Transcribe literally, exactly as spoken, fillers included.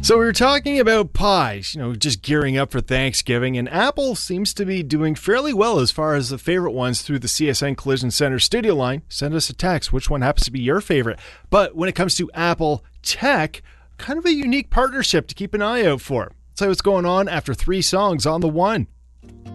So we were talking about pies, you know, just gearing up for Thanksgiving, and Apple seems to be doing fairly well as far as the favorite ones through the C S N Collision Center studio line. Send us a text, which one happens to be your favorite. But when it comes to Apple tech, kind of a unique partnership to keep an eye out for. Let's see what's going on after three songs on the one.